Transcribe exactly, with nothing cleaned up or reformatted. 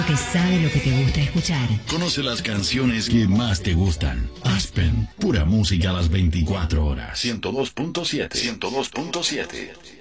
que sabe lo que te gusta escuchar. Conoce las canciones que más te gustan. Aspen, pura música a las veinticuatro horas. ciento dos punto siete. ciento dos punto siete.